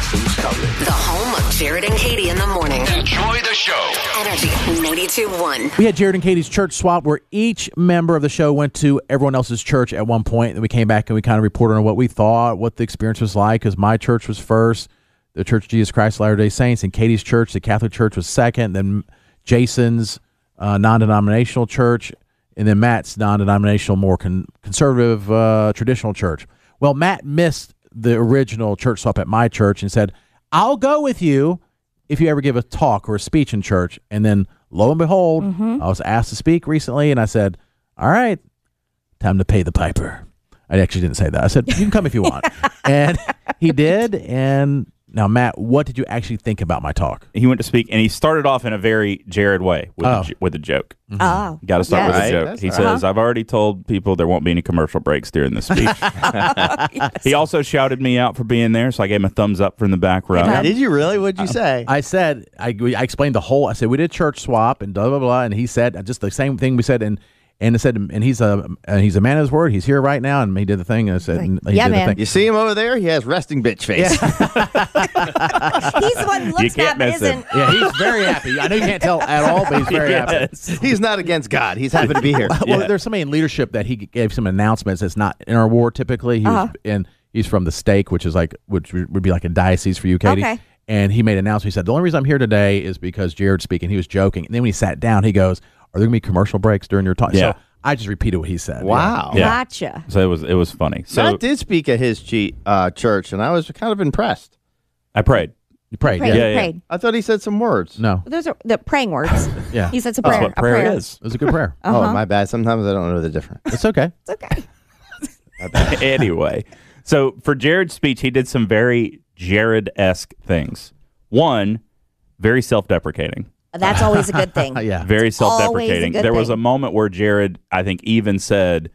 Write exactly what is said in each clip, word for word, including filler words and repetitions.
who's coming. The home of Jared and Katie in the morning. Enjoy the show. Energy ninety-two point one. We had Jared and Katie's church swap where each member of the show went to everyone else's church at one point. Then we came back and we kind of reported on what we thought, what the experience was like, because my church was first, the Church of Jesus Christ of Latter-day Saints, and Katie's church, the Catholic Church, was second, then Jason's uh, non-denominational church, and then Matt's non-denominational, more con- conservative, uh, traditional church. Well, Matt missed the original church swap at my church and said, I'll go with you if you ever give a talk or a speech in church. And then, lo and behold, mm-hmm. I was asked to speak recently, and I said, all right, time to pay the piper. I actually didn't say that. I said, you can come if you want. And he did, and... Now, Matt, what did you actually think about my talk? He went to speak, and he started off in a very Jared way with, oh. a, with a joke. Mm-hmm. Oh. Got to start yes. with a joke. That's he right. says, I've already told people there won't be any commercial breaks during this speech. Yes. He also shouted me out for being there, so I gave him a thumbs up from the back row. Yeah. Did you really? What'd you say? I said, I, I explained the whole, I said, we did church swap and blah, blah, blah, and he said just the same thing we said, and And I said, and he's a uh, he's a man of his word. He's here right now, and he did the thing. And I said, Like, and he yeah, did man. the thing. You see him over there? He has resting bitch face. He's the one who You looks can't bad but miss him. isn't. Yeah, he's very happy. I know you can't tell at all, but he's very happy. Yes. He's not against God. He's happy to be here. Well, Yeah. there's somebody in leadership that he gave some announcements that's not in our ward typically. He Uh-huh. was, and he's from the stake, which is like which would be like a diocese for you, Katie. Okay. And he made an announcement. He said, the only reason I'm here today is because Jared's speaking. He was joking. And then when he sat down, he goes, are there going to be commercial breaks during your talk? Yeah. So I just repeated what he said. Wow. Yeah. Gotcha. So it was it was funny. So Matt did speak at his che- uh, church, and I was kind of impressed. I prayed. You prayed. Prayed. Yeah. Yeah, yeah. Prayed. I thought he said some words. No. Those are the praying words. Yeah. He said it's a That's prayer. what prayer, a prayer is. It was a good prayer. Uh-huh. Oh, my bad. Sometimes I don't know the difference. It's okay. It's okay. Anyway, so for Jared's speech, he did some very Jared-esque things. One, very self-deprecating. That's always a good thing. Yeah. Very It's always a self-deprecating. good There was thing. a moment where Jared, I think, even said,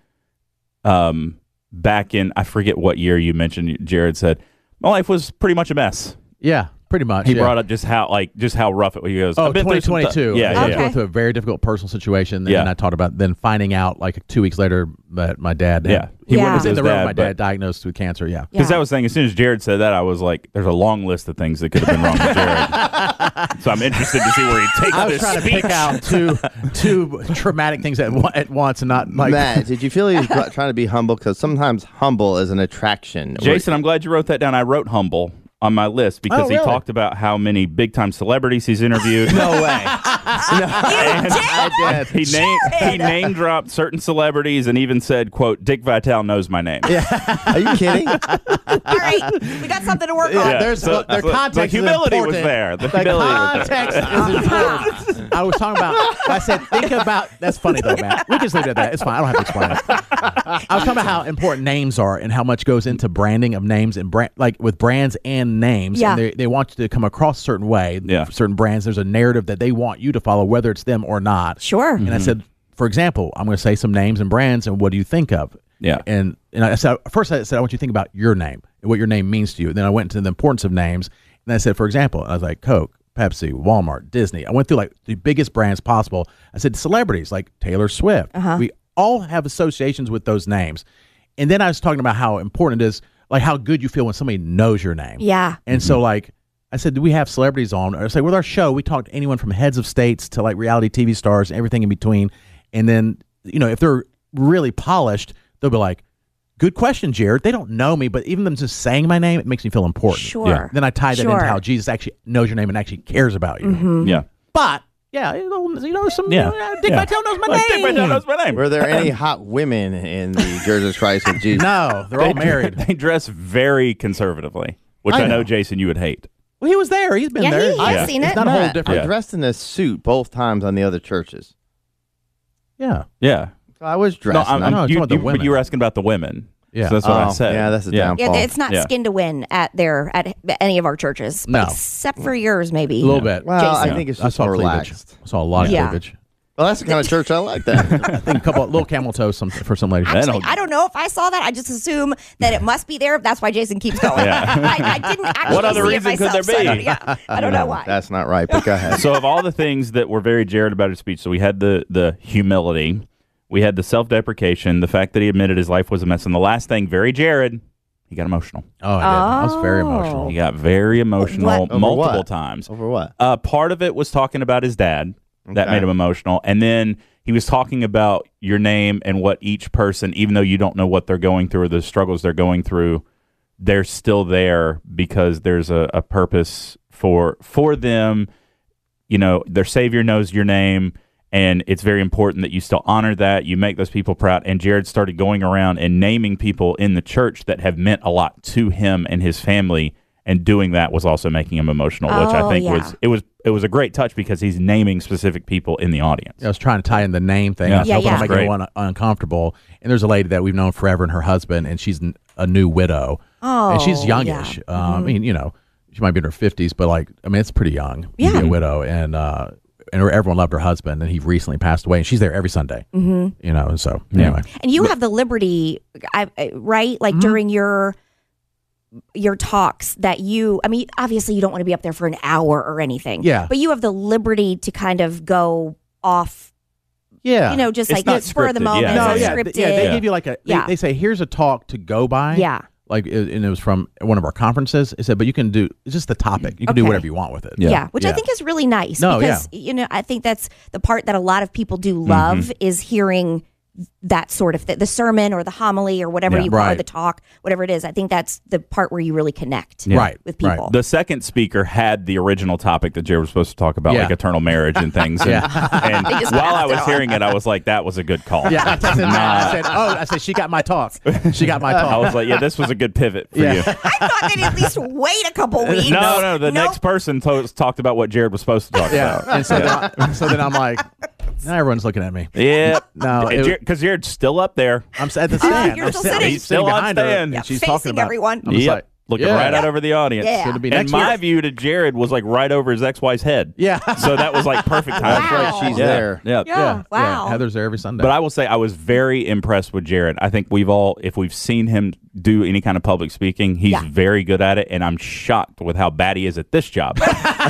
um, back in, I forget what year you mentioned, Jared said, my life was pretty much a mess. Yeah. Pretty much. He yeah. brought up just how, like, just how rough it was. He goes, Oh, I've been through some twenty twenty-two. tou- Yeah, I yeah, was yeah. going through a very difficult personal situation. And Yeah. then I talked about then finding out like two weeks later that my dad had, Yeah. he Yeah. was in His the room. dad, My but- dad diagnosed with cancer. Yeah. Because Yeah. that was the thing. As soon as Jared said that, I was like, "There's a long list of things that could have been wrong with Jared." So I'm interested to see where he takes I was this trying to speech. pick out two two traumatic things at, one- at once, and not like Matt, did you feel he was tr- trying to be humble? Because sometimes humble is an attraction. Jason, I'm glad you wrote that down. I wrote humble on my list because Oh, really? he talked about how many big time celebrities he's interviewed. No way. And I did. he named he name dropped certain celebrities and even said, "quote Dick Vitale knows my name." Are you kidding? All right. We got something to work on. Yeah, there's so- their so context the is humility was important. there. The The humility was there. context is important. I was talking about. I said, think about. That's funny though, man. We can just leave it at that. It's fine. I don't have to explain it. I was talking about how important names are and how much goes into branding of names and brand, like with brands and names. Yeah. And they they want you to come across a certain way. Yeah. For certain brands, there's a narrative that they want you to follow, whether it's them or not. Sure. And I said, for example, I'm going to say some names and brands, and what do you think of? Yeah. And and I said first I said I want you to think about your name and what your name means to you. And then I went into the importance of names, and I said, for example, I was like Coke, Pepsi, Walmart, Disney. I went through like the biggest brands possible. I said celebrities like Taylor Swift. Uh-huh. We all have associations with those names. And then I was talking about how important it is, like how good you feel when somebody knows your name. Yeah. And so like I said, do we have celebrities on? I say with our show, we talk to anyone from heads of states to like reality T V stars and everything in between. And then, you know, if they're really polished, they'll be like, good question, Jared. They don't know me, but even them just saying my name, it makes me feel important. Sure. Yeah. Then I tie that Sure. into how Jesus actually knows your name and actually cares about you. Yeah. But yeah, you know, you know some Yeah. uh, Dick Yeah. Vitale knows my Like, name. Dick Vitale knows my name. Were there any hot women in the Jesus Christ of Jesus? No, they're all They- married. They dress very conservatively, which I, I know. know. Jason you would hate. Well, he was there. He's been Yeah, there. he- I've Yeah. seen It's it. not a whole Matt, different. I dressed in a suit both times on the other churches. Yeah. Yeah. I was No, dressed. I'm, nice. No, I'm, it's you, about the you- but women. you were asking about the women. Yeah. So that's what I Oh, said. yeah, that's a yeah. downfall. Yeah, it's not Yeah. skin to win at their at any of our churches. No. Except for yours, maybe. A little bit. well, I Jason. think it's I just saw more cleavage. relaxed. I saw a lot of Yeah. cleavage. Well, that's the kind of church I like. That. I think a couple of little camel toes some, for some ladies. That Actually, don't- I don't know if I saw that. I just assume that it must be there. That's why Jason keeps going. Yeah. I, I didn't actually What other see it reason could myself, there so I be? don't- yeah, I don't know why. That's not right, but go ahead. So of all the things that were very Jared about his speech, so we had the the humility, we had the self-deprecation, the fact that he admitted his life was a mess, and the last thing, very Jared, he got emotional. Oh, I did. I was very Oh. emotional. He got very emotional What? Over multiple what? times. Over what? Uh, part of it was talking about his dad. That Okay. made him emotional. And then he was talking about your name and what each person, even though you don't know what they're going through or the struggles they're going through, they're still there because there's a, a purpose for for them. You know, their Savior knows your name, and it's very important that you still honor that. You make those people proud. And Jared started going around and naming people in the church that have meant a lot to him and his family. And doing that was also making him emotional, which I Oh, think yeah. was it was it was a great touch because he's naming specific people in the audience. I was trying to tie in the name thing. Yeah. I was Yeah, hoping yeah. to make Great. everyone uncomfortable. And there's a lady that we've known forever and her husband, and she's n- a new widow. Oh, and she's youngish. yeah. Um, I mean, you know, she might be in her fifties, but like, I mean, it's pretty young to Yeah. be a widow. And uh, and everyone loved her husband, and he recently passed away. And she's there every Sunday. Mm-hmm. You know, and so anyway. And you have the liberty, I, I- right? Like during your your talks that you, I mean, obviously you don't want to be up there for an hour or anything. Yeah. But you have the liberty to kind of go off, Yeah. you know, just It's like not that spur of the scripted, moment. yeah. no, It's yeah, unscripted. th- yeah. They Yeah. give you like a. They, Yeah. they say, "Here's a talk to go by." Yeah. Like, it- and it was from one of our conferences. It said, "But you can do it's just the topic. You can do Okay. whatever you want with it." Yeah. Yeah, which I Yeah. think is really nice No, because you know I think that's the part that a lot of people do love Mm-hmm. is hearing that sort of thing, the sermon or the homily or whatever Yeah. you call it, Right. the talk, whatever it is. I think that's the part where you really connect Right. with Right. people. The second speaker had the original topic that Jared was supposed to talk about, Yeah. like eternal marriage and things. And, and They just while I passed was it on. hearing it, I was like, that was a good call. Yeah, I texted Matt. I said, "Oh, I said she got my talk. She got my I talk." was like, yeah, this was a good pivot for Yeah. you. I thought they'd at least wait a couple weeks. No, no, the Nope. next person to- talked about what Jared was supposed to talk Yeah, about. and so then, I, so then I'm like, now everyone's looking at me. Yeah. No, it- Because Jared's still up there. I'm s- at the stand. you're I'm still sitting- sitting. I'm He's still on behind her, stand. and Yeah, she's facing talking about everyone. I'm just Yep. like, Looking yeah. right out over the audience. Yeah. Should it be And next my year? view to Jared was like right over his ex-wife's head. Yeah. So that was like perfect timing. That's right, she's Yeah. there. Yeah. Yeah. Wow. Yeah, Heather's there every Sunday. But I will say I was very impressed with Jared. I think we've all, if we've seen him do any kind of public speaking, he's Yeah. very good at it, and I'm shocked with how bad he is at this job.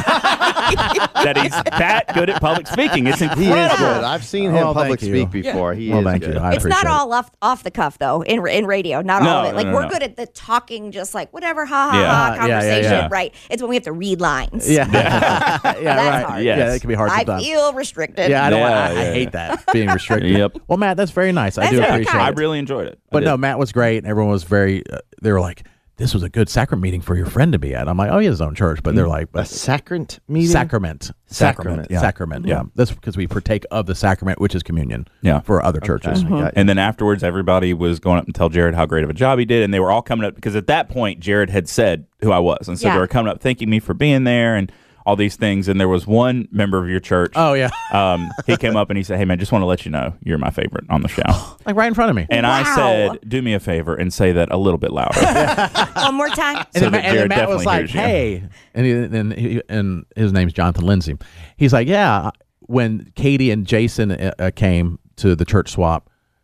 That he's that good at public speaking. It's He is incredible. good. I've seen him Oh, public thank you. speak before. He well, is thank good. you. I It's appreciate not it. all off off the cuff though in in radio, not No, all of it. no, Like no, we're no. good at the talking, just like whatever, ha ha Yeah. ha Uh, yeah, yeah, conversation, yeah. right? It's when we have to read lines. Yeah. yeah, That's right. hard. Yeah, Yes. it can be hard I sometimes. feel restricted. yeah, I don't. Yeah, I, I yeah, hate that being restricted. Yep. Well, Matt, that's very nice. I That's do very appreciate kind. I it. really enjoyed it. I But did. no, Matt was great. Everyone was very. Uh, they were like, "This was a good sacrament meeting for your friend to be at." I'm like, "Oh, he has his own church," but they're like, A "But sacrament meeting? sacrament, Sacrament, yeah. sacrament." Yeah, that's because we partake of the sacrament, which is communion. Yeah. for other churches. Okay, I got you. And then afterwards, everybody was going up and tell Jared how great of a job he did, and they were all coming up because at that point, Jared had said who I was, and so Yeah. they were coming up thanking me for being there and all these things. And there was one member of your church. Oh yeah, Um, he came up and he said, "Hey man, just want to let you know you're my favorite on the show." like right in front of me. And I Wow. said, "Do me a favor and say that a little bit louder." One more time. And So then, that Ma- and then Jared Matt was definitely like, hears you. "Hey," and he, and, he, and his name's Jonathan Lindsay. He's like, "Yeah." When Katie and Jason uh, uh, came to the church swap,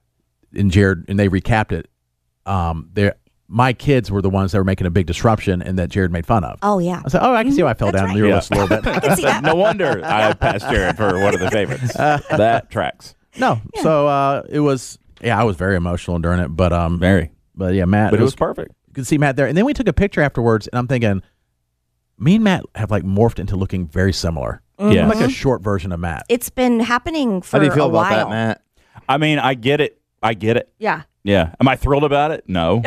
and Jared and they recapped it, um, there my kids were the ones that were making a big disruption, and that Jared made fun of. Oh yeah. I said, "Oh, I can see why I fell That's down right. your Yeah. list a little bit." I can see that. No wonder I passed Jared for one of the favorites. That tracks. No, so uh, it was. Yeah, I was very emotional during it, but um, Very. but yeah, Matt. But it was perfect. You could see Matt there, and then we took a picture afterwards, and I'm thinking, me and Matt have like morphed into looking very similar. Yeah. I'm like a short version of Matt. It's been happening for How do you feel a about while. that, Matt? I mean, I get it. I get it. Yeah. Yeah. Am I thrilled about it? No.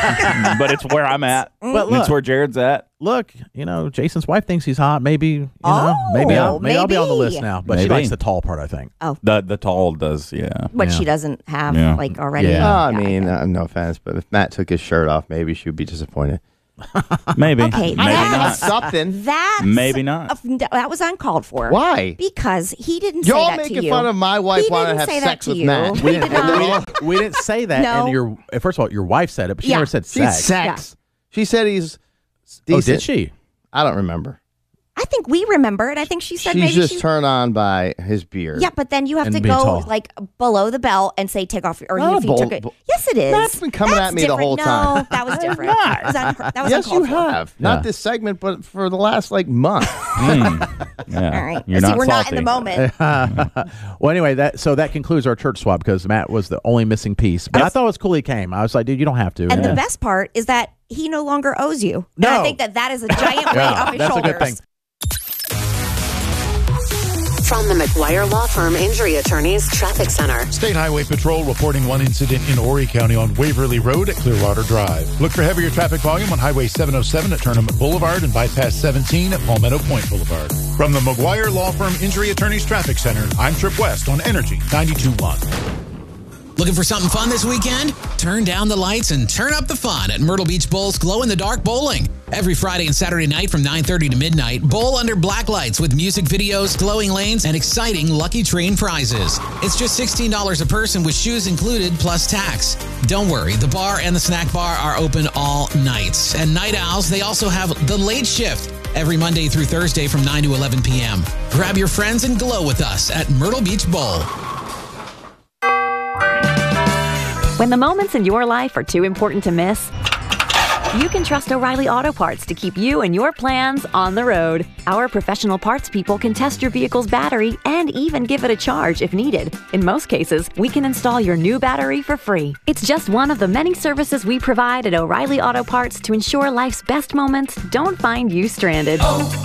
But it's where I'm at. But And it's look, where Jared's at. look, you know, Jason's wife thinks he's hot. Maybe, you know, Oh, maybe I'll maybe, I'll be on the maybe. list now. But she Maybe. likes the tall part, I think. The the tall does, yeah. What Yeah. she doesn't have Yeah. like already. Yeah. Oh, I mean, uh, no offense, but if Matt took his shirt off, maybe she would be disappointed. Maybe. Okay, Maybe that's- not. Something. That's Maybe not. a- that was uncalled for. Why? Because he didn't Y'all say that to making you. fun of my wife He wanting to didn't have say that sex to with you. Matt. He did not. we, didn't, we didn't say that. No. And your first of all, your wife said it, but she Yeah. never said She's sex. sex. She said he's Oh, decent. did she? I don't remember. I think we remember it. I think she said She's maybe just she. turned on by his beard. Yeah, but then you have And to being go tall. like below the belt and say take off, or Not if a you bowl- took it. bowl- Yes, it is. That's been coming That's at me the different. whole No, time. that was different. That was, un- that was Yes, you uncalled for. have. Yeah. Not this segment, but for the last like month. Mm. Yeah. All right. You're See, not we're not salty. in the moment. Well, anyway, that so that concludes our church swap because Matt was the only missing piece. But I thought it was cool he came. I was like, dude, you don't have to. And Yeah. the best part is that he no longer owes you. No. And I think that that is a giant weight Yeah, off his that's a shoulders. good thing. From the McGuire Law Firm Injury Attorneys Traffic Center. State Highway Patrol reporting one incident in Horry County on Waverly Road at Clearwater Drive. Look for heavier traffic volume on Highway seven oh seven at Tournament Boulevard and bypass seventeen at Palmetto Point Boulevard. From the McGuire Law Firm Injury Attorneys Traffic Center, I'm Trip West on Energy ninety-two point one. Looking for something fun this weekend? Turn down the lights and turn up the fun at Myrtle Beach Bowl's Glow-in-the-Dark Bowling. Every Friday and Saturday night from nine thirty to midnight, bowl under black lights with music videos, glowing lanes, and exciting Lucky Train prizes. It's just sixteen dollars a person with shoes included plus tax. Don't worry, the bar and the snack bar are open all night. And Night Owls, they also have the late shift every Monday through Thursday from nine to eleven p.m. Grab your friends and glow with us at Myrtle Beach Bowl. When the moments in your life are too important to miss, you can trust O'Reilly Auto Parts to keep you and your plans on the road. Our professional parts people can test your vehicle's battery and even give it a charge if needed. In most cases, we can install your new battery for free. It's just one of the many services we provide at O'Reilly Auto Parts to ensure life's best moments don't find you stranded. Oh,